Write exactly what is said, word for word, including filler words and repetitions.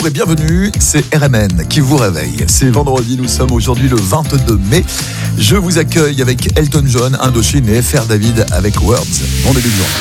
et bienvenue, c'est R M N qui vous réveille. C'est vendredi, nous sommes aujourd'hui le vingt-deux mai. Je vous accueille avec Elton John, Indochine et F R David avec Words. Bon début de journée.